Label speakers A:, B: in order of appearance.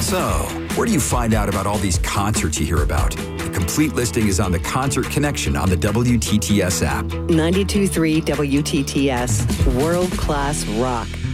A: So, where do you find out about all these concerts you hear about? The complete listing is on the Concert Connection on the WTTS app.
B: 92.3 WTTS, world-class rock.